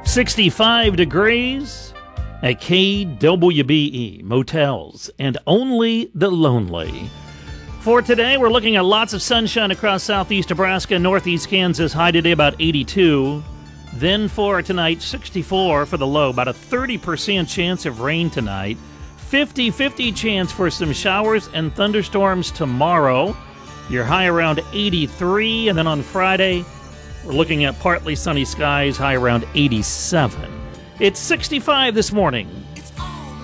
65 degrees at KWBE Motels and Only the Lonely. For today, we're looking at lots of sunshine across southeast Nebraska, northeast Kansas. High today about 82. Then for tonight, 64 for the low. About a 30% chance of rain tonight. 50-50 chance for some showers and thunderstorms tomorrow. Your high around 83. And then on Friday, we're looking at partly sunny skies, high around 87. It's 65 this morning.